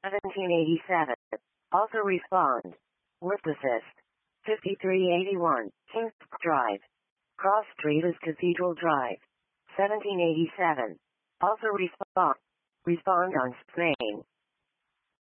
1787. Also respond. Work assist. 5381. Kings Drive. Cross Street is Cathedral Drive. 1787. Also respond. Respond on Spain.